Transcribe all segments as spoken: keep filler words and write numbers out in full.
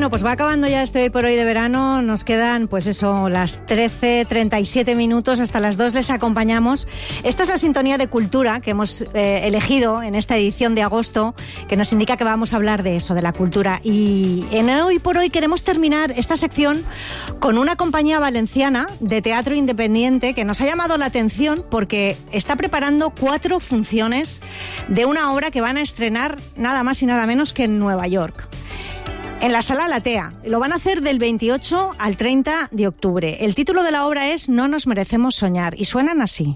Bueno, pues va acabando ya este Hoy por Hoy de verano. Nos quedan, pues eso, las trece treinta y siete minutos. Hasta las dos les acompañamos. Esta es la sintonía de cultura que hemos eh, elegido en esta edición de agosto, que nos indica que vamos a hablar de eso, de la cultura. Y en Hoy por Hoy queremos terminar esta sección con una compañía valenciana de teatro independiente que nos ha llamado la atención porque está preparando cuatro funciones de una obra que van a estrenar nada más y nada menos que en Nueva York. En la Sala Latea. Lo van a hacer del veintiocho al treinta de octubre. El título de la obra es No nos merecemos soñar y suenan así.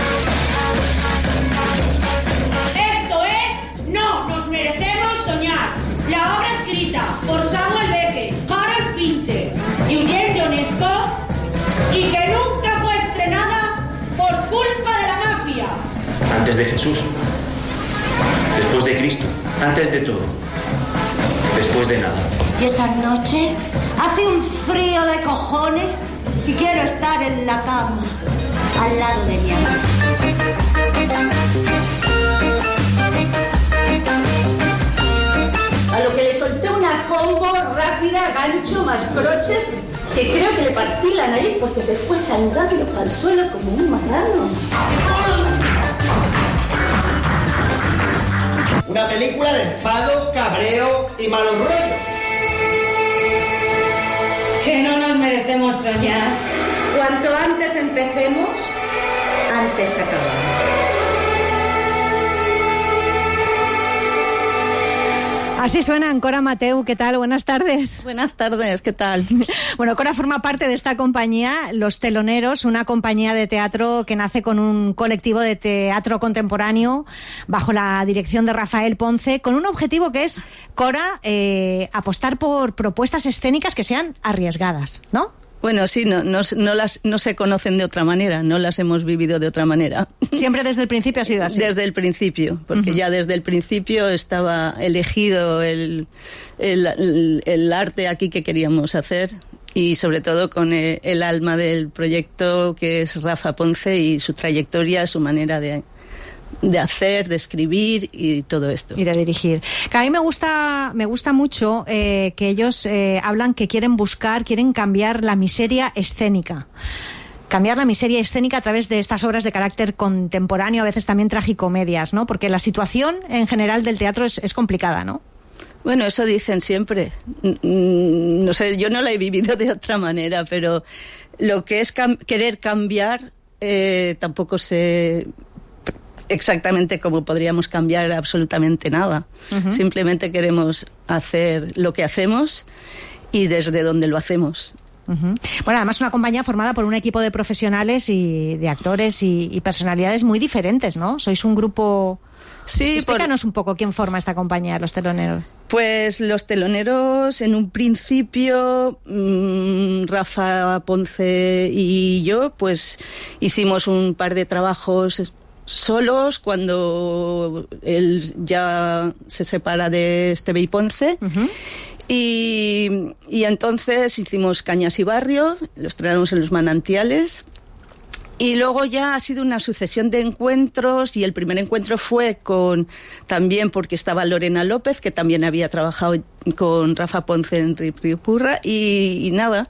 Esto es No nos merecemos soñar. La obra escrita por Samuel Beckett, Harold Pinter y Eugene Ionesco y que nunca fue estrenada por culpa de la mafia. Antes de Jesús, después de Cristo, antes de todo, después de nada. Y esa noche hace un frío de cojones y quiero estar en la cama, al lado de mi amigo. A lo que le solté una combo rápida, gancho más crochet, que creo que le partí la nariz porque se fue saltando al suelo como un marrano. Una película de enfado, cabreo y malos rollos. Que no nos merecemos soñar. Cuanto antes empecemos, antes acabamos. Así suenan. Cora Mateu, ¿qué tal? Buenas tardes. Buenas tardes, ¿qué tal? Bueno, Cora forma parte de esta compañía, Los Teloneros, una compañía de teatro que nace con un colectivo de teatro contemporáneo bajo la dirección de Rafael Ponce, con un objetivo que es, Cora, eh, apostar por propuestas escénicas que sean arriesgadas, ¿no? Bueno, sí, no, no, no, las, no se conocen de otra manera, no las hemos vivido de otra manera. Siempre desde el principio ha sido así. Desde el principio, porque uh-huh. ya desde el principio estaba elegido el, el, el, el arte aquí que queríamos hacer y sobre todo con el, el alma del proyecto que es Rafa Ponce y su trayectoria, su manera de... de hacer, de escribir y todo esto. Y de dirigir. Que a mí me gusta, me gusta mucho eh, que ellos eh, hablan que quieren buscar, quieren cambiar la miseria escénica. Cambiar la miseria escénica a través de estas obras de carácter contemporáneo, a veces también tragicomedias, ¿no? Porque la situación en general del teatro es, es complicada, ¿no? Bueno, eso dicen siempre. No sé, yo no la he vivido de otra manera, pero lo que es cam- querer cambiar eh, tampoco sé exactamente cómo podríamos cambiar absolutamente nada. Uh-huh. Simplemente queremos hacer lo que hacemos y desde donde lo hacemos. Uh-huh. Bueno, además una compañía formada por un equipo de profesionales y de actores y, y personalidades muy diferentes, ¿no? Sois un grupo... Sí, explícanos por... un poco quién forma esta compañía, Los Teloneros. Pues Los Teloneros, en un principio, mmm, Rafa Ponce y yo, pues hicimos un par de trabajos solos cuando él ya se separa de Esteve y Ponce. Uh-huh. y, y entonces hicimos Cañas y Barrio, lo estrenamos en Los Manantiales y luego ya ha sido una sucesión de encuentros y el primer encuentro fue con también porque estaba Lorena López, que también había trabajado con Rafa Ponce en Ripurra y, y nada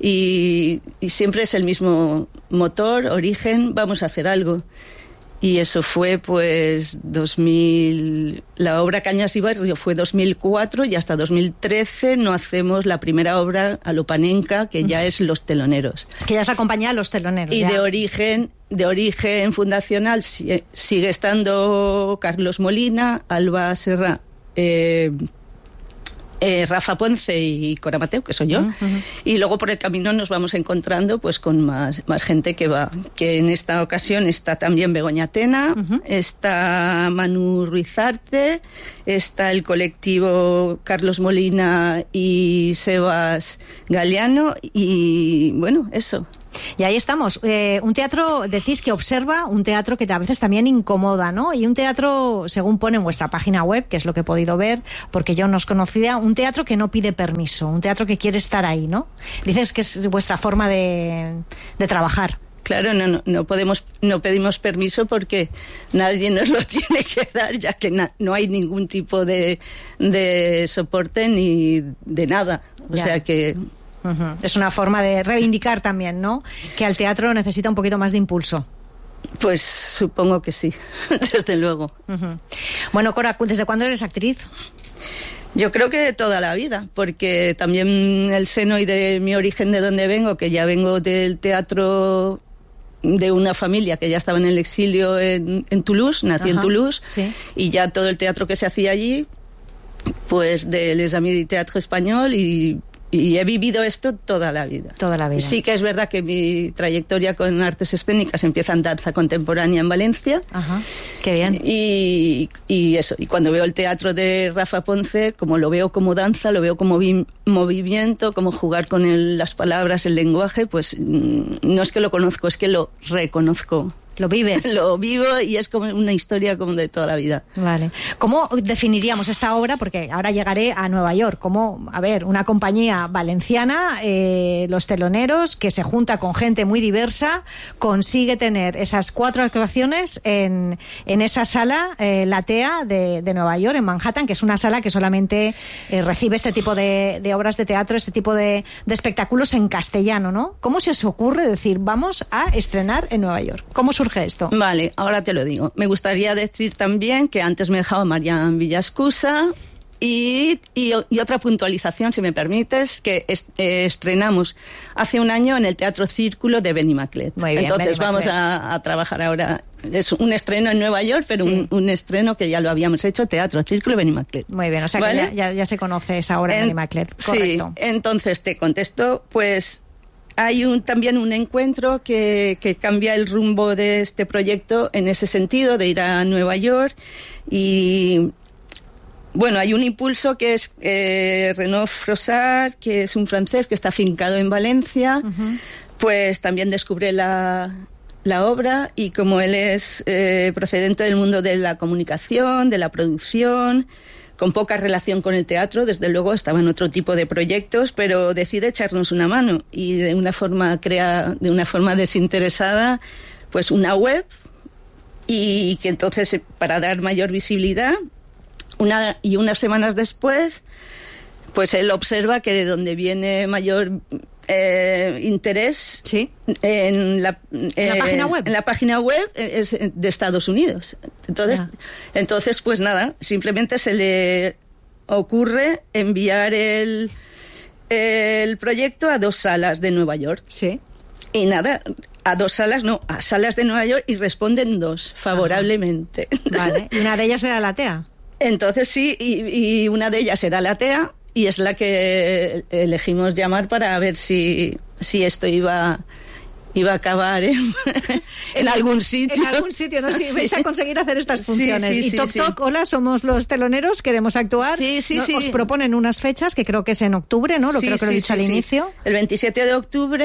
y, y siempre es el mismo motor, origen, vamos a hacer algo. Y eso fue, pues, dos mil... La obra Cañas y Barrio fue dos mil cuatro y hasta dos mil trece no hacemos la primera obra a lo panenca, que ya es Los Teloneros. Que ya se acompaña a Los Teloneros. Y ya. de origen, de origen fundacional sigue estando Carlos Molina, Alba Serra... Eh, Eh, Rafa Ponce y Cora Mateu, que soy yo, uh-huh. y luego por el camino nos vamos encontrando pues con más, más gente que va, que en esta ocasión está también Begoña Tena, uh-huh. está Manu Ruizarte, está el colectivo Carlos Molina y Sebas Galeano y bueno, eso. Y ahí estamos. Eh, un teatro, decís que observa, un teatro que a veces también incomoda, ¿no? Y un teatro, según pone en vuestra página web, que es lo que he podido ver, porque yo no os conocía, un teatro que no pide permiso, un teatro que quiere estar ahí, ¿no? Dices que es vuestra forma de, de trabajar. Claro, no, no, no podemos, no pedimos permiso porque nadie nos lo tiene que dar, ya que na, no hay ningún tipo de, de soporte ni de nada. O ya. sea que... Uh-huh. Es una forma de reivindicar también, ¿no? Que al teatro necesita un poquito más de impulso. Pues supongo que sí, desde luego. Uh-huh. Bueno, Cora, ¿desde cuándo eres actriz? Yo creo que toda la vida, porque también el seno y de mi origen, de donde vengo, que ya vengo del teatro de una familia que ya estaba en el exilio en, en Toulouse, nací Ajá, en Toulouse, sí. y ya todo el teatro que se hacía allí, pues de Les Amis du Théâtre Español, y, y he vivido esto toda la vida. Toda la vida. Sí que es verdad que mi trayectoria con artes escénicas empieza en danza contemporánea en Valencia. Ajá, qué bien. Y, y eso, y cuando veo el teatro de Rafa Ponce, como lo veo como danza, lo veo como vi, movimiento, como jugar con el, las palabras, el lenguaje, pues no es que lo conozco, es que lo reconozco. Lo vives. Lo vivo y es como una historia como de toda la vida. Vale. ¿Cómo definiríamos esta obra? Porque ahora llegaré a Nueva York. Como, a ver, una compañía valenciana, eh, Los Teloneros, que se junta con gente muy diversa, consigue tener esas cuatro actuaciones en, en esa sala, eh, la TEA de, de Nueva York, en Manhattan, que es una sala que solamente eh, recibe este tipo de, de obras de teatro, este tipo de, de espectáculos en castellano, ¿no? ¿Cómo se os ocurre decir, vamos a estrenar en Nueva York? ¿Cómo surge esto? Vale, ahora te lo digo. Me gustaría decir también que antes me dejaba Marian Villascusa y, y, y otra puntualización, si me permites, que est, eh, estrenamos hace un año en el Teatro Círculo de Benimaclet. Muy bien, Entonces vamos a, a trabajar ahora. Es un estreno en Nueva York, pero sí. un, un estreno que ya lo habíamos hecho, Teatro Círculo Benimaclet. Muy bien, o sea ¿vale? que ya, ya, ya se conoce esa obra en, en Benimaclet. Correcto. Sí, entonces te contesto, pues... Hay un, también un encuentro que, que cambia el rumbo de este proyecto en ese sentido, de ir a Nueva York. Y bueno, hay un impulso que es eh, Renaud Frossard, que es un francés que está afincado en Valencia, uh-huh. pues también descubre la, la obra, y como él es eh, procedente del mundo de la comunicación, de la producción, con poca relación con el teatro, desde luego estaba en otro tipo de proyectos, pero decide echarnos una mano y de una forma crea, de una forma desinteresada, pues una web, y que entonces, para dar mayor visibilidad, una y unas semanas después, pues él observa que de donde viene mayor eh, interés ¿Sí? en, la, ¿En eh, la página web en la página web es de Estados Unidos. Entonces, ah. entonces pues nada, simplemente se le ocurre enviar el, el proyecto a dos salas de Nueva York. Sí. Y nada, a dos salas, no, a salas de Nueva York, y responden dos favorablemente. Ajá. Vale, y una de ellas era la TEA. Entonces sí, y, y una de ellas era la TEA, y es la que elegimos llamar para ver si, si esto iba, iba a acabar en, en algún sitio. En algún sitio, ¿no? Si sí. vais a conseguir hacer estas funciones. Sí, sí, y sí, Toc sí. Toc, hola, somos Los Teloneros, queremos actuar. Sí, sí, ¿No? sí. Os proponen unas fechas, que creo que es en octubre, ¿no? Lo sí, creo que lo he sí, dicho sí, al sí. inicio. El veintisiete de octubre...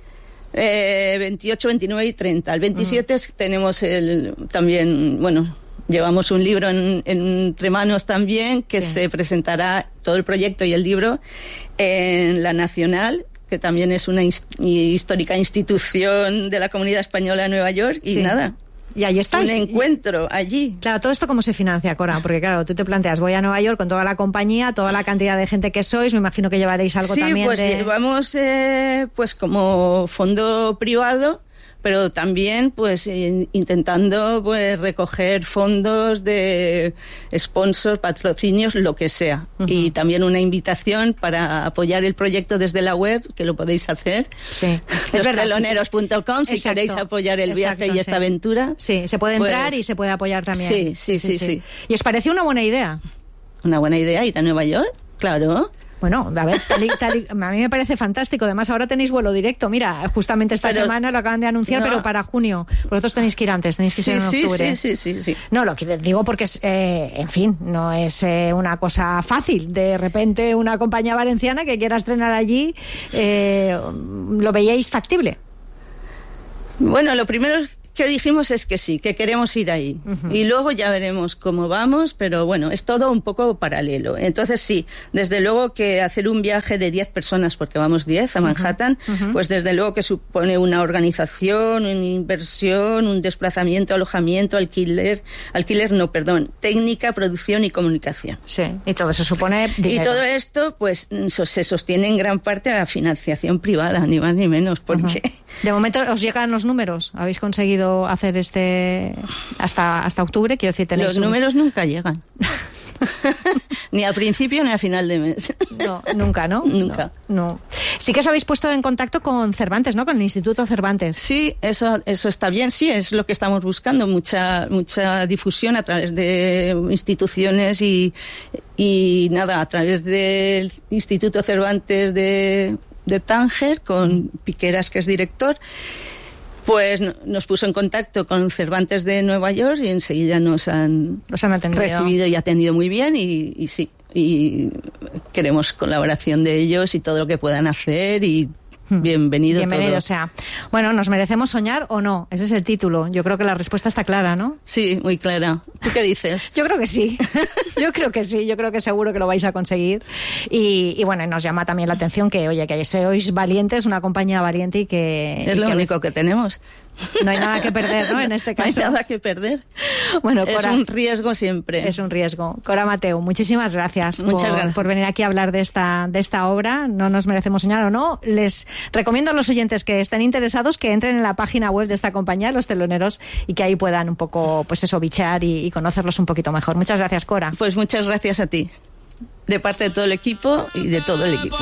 Eh, veintiocho, veintinueve y treinta. El veintisiete uh-huh. tenemos el también, bueno, llevamos un libro en, en, entre manos también, que sí. se presentará todo el proyecto y el libro en la Nacional, que también es una hist- histórica institución de la comunidad española de Nueva York, y sí. nada. Y ahí estáis. Un encuentro allí. Claro, ¿todo esto cómo se financia, Cora? Porque claro, tú te planteas, voy a Nueva York con toda la compañía, toda la cantidad de gente que sois, me imagino que llevaréis algo sí, también pues de... llevamos eh, pues como fondo privado, pero también pues in, intentando pues recoger fondos de sponsors, patrocinios, lo que sea. Uh-huh. Y también una invitación para apoyar el proyecto desde la web, que lo podéis hacer. Sí. los teloneros punto com, si Exacto. queréis apoyar el Exacto, viaje y esta sí. aventura. Sí, se puede entrar pues, y se puede apoyar también. Sí sí sí, sí, sí, sí. ¿Y os pareció una buena idea? Una buena idea ir a Nueva York, claro. Bueno, a ver, tal y, tal y, a mí me parece fantástico. Además, ahora tenéis vuelo directo. Mira, justamente esta pero, semana lo acaban de anunciar, no. pero para junio. Vosotros tenéis que ir antes, tenéis que sí, ir en sí, octubre. Sí, sí, sí, sí. No, lo que digo porque, es, eh, en fin, no es eh, una cosa fácil. De repente, una compañía valenciana que quiera estrenar allí, eh, ¿lo veíais factible? Bueno, lo primero es que dijimos es que sí, que queremos ir ahí. Uh-huh. Y luego ya veremos cómo vamos, pero bueno, es todo un poco paralelo. Entonces sí, desde luego que hacer un viaje de diez personas, porque vamos diez a Manhattan, uh-huh. pues desde luego que supone una organización, una inversión, un desplazamiento, alojamiento, alquiler, alquiler no, perdón, técnica, producción y comunicación. Sí, y todo eso supone dinero. Y todo esto pues se sostiene en gran parte a la financiación privada, ni más ni menos, porque... Uh-huh. De momento os llegan los números, habéis conseguido hacer este hasta hasta octubre, quiero decir, tenéis los un... números nunca llegan. Ni al principio ni al final de mes. No, nunca, ¿no? Nunca. No, no. Sí que os habéis puesto en contacto con Cervantes, ¿no? Con el Instituto Cervantes. Sí, eso eso está bien, sí, es lo que estamos buscando, mucha mucha difusión a través de instituciones y, y nada, a través del Instituto Cervantes de, de Tánger, con Piqueras, que es director. Pues nos puso en contacto con Cervantes de Nueva York y enseguida nos han, nos han atendido. recibido y atendido muy bien y, y sí, y queremos colaboración de ellos y todo lo que puedan hacer y bienvenido Bienvenido todo. sea. Bueno, ¿nos merecemos soñar o no? Ese es el título. Yo creo que la respuesta está clara, ¿no? Sí, muy clara. ¿Tú qué dices? Yo creo que sí. Yo creo que sí. Yo creo que seguro que lo vais a conseguir. Y, y bueno, nos llama también la atención que, oye, que sois valientes, una compañía valiente y que... Es y lo que único que tenemos. No hay nada que perder, ¿no? En este caso. No hay nada que perder. Bueno, es Cora, un riesgo siempre. Es un riesgo. Cora Mateu, muchísimas gracias, Muchas por, gracias por venir aquí a hablar de esta, de esta obra. No nos merecemos soñar o no. Les recomiendo a los oyentes que estén interesados que entren en la página web de esta compañía, Los Teloneros, y que ahí puedan un poco, pues eso, bichear y, y conocerlos un poquito mejor. Muchas gracias, Cora. Pues muchas gracias a ti. De parte de todo el equipo y de todo el equipo.